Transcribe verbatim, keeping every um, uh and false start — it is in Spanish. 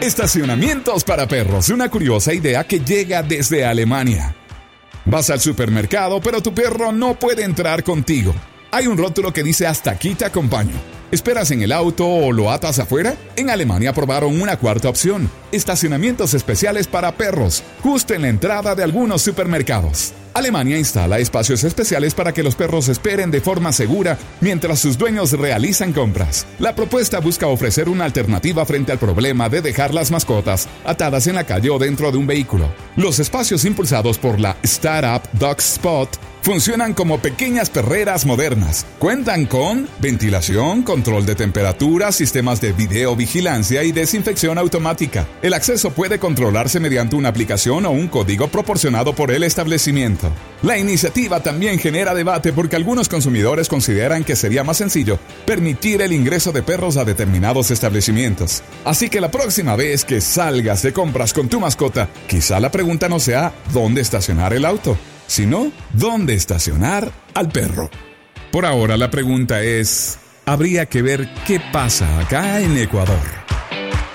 Estacionamientos para perros, una curiosa idea que llega desde Alemania. Vas al supermercado, pero tu perro no puede entrar contigo. Hay un rótulo que dice hasta aquí te acompaño. ¿Esperas en el auto o lo atas afuera? En Alemania aprobaron una cuarta opción: estacionamientos especiales para perros, justo en la entrada de algunos supermercados. Alemania instala espacios especiales para que los perros esperen de forma segura mientras sus dueños realizan compras. La propuesta busca ofrecer una alternativa frente al problema de dejar las mascotas atadas en la calle o dentro de un vehículo. Los espacios impulsados por la Startup Dog Spot funcionan como pequeñas perreras modernas. Cuentan con ventilación, control de temperatura, sistemas de videovigilancia y desinfección automática. El acceso puede controlarse mediante una aplicación o un código proporcionado por el establecimiento. La iniciativa también genera debate porque algunos consumidores consideran que sería más sencillo permitir el ingreso de perros a determinados establecimientos. Así que la próxima vez que salgas de compras con tu mascota, quizá la pregunta no sea ¿dónde estacionar el auto?, sino ¿dónde estacionar al perro? Por ahora la pregunta es, habría que ver qué pasa acá en Ecuador.